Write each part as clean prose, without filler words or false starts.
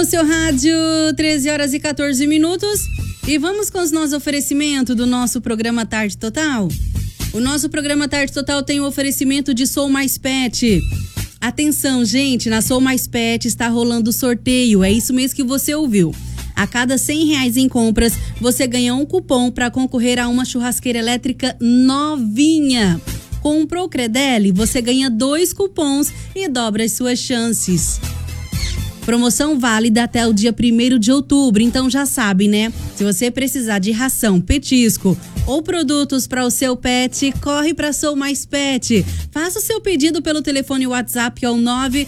O seu rádio, 13 horas e 14 minutos. E vamos com os nossos oferecimentos do nosso programa Tarde Total. O nosso programa Tarde Total tem o oferecimento de Sou Mais Pet. Atenção, gente, na Sou Mais Pet está rolando sorteio. É isso mesmo que você ouviu. A cada R$100 em compras, você ganha um cupom para concorrer a uma churrasqueira elétrica novinha. Comprou o Credelli, você ganha 2 cupons e dobra as suas chances. Promoção válida até o dia 1º de outubro, então já sabe, né? Se você precisar de ração, petisco ou produtos para o seu pet, corre para Sou Mais Pet. Faça o seu pedido pelo telefone WhatsApp ao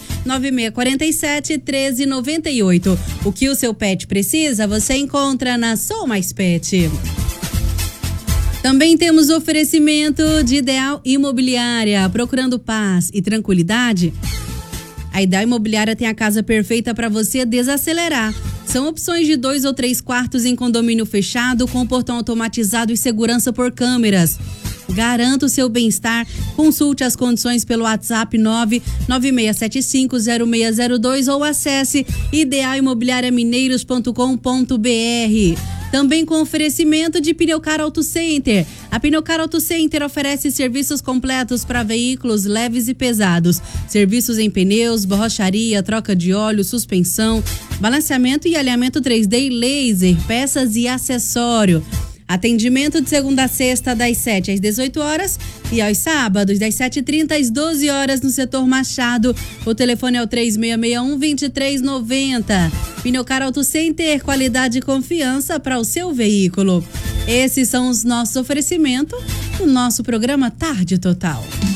99647-1398. O que o seu pet precisa, você encontra na Sou Mais Pet. Também temos oferecimento de Ideal Imobiliária. Procurando paz e tranquilidade? A Ideal Imobiliária tem a casa perfeita para você desacelerar. São opções de 2 ou 3 quartos em condomínio fechado, com portão automatizado e segurança por câmeras. Garanta o seu bem-estar. Consulte as condições pelo WhatsApp 996750602 ou acesse idealimobiliariamineiros.com.br. Também com oferecimento de Pneucar Auto Center. A Pneucar Auto Center oferece serviços completos para veículos leves e pesados. Serviços em pneus, borracharia, troca de óleo, suspensão, balanceamento e alinhamento 3D laser, peças e acessório. Atendimento de segunda a sexta, das 7 às 18 horas e aos sábados, das 7h30 às 12 horas no setor Machado. O telefone é o 3661-2390. Pneucar Auto Center, qualidade e confiança para o seu veículo. Esses são os nossos oferecimentos no nosso programa Tarde Total.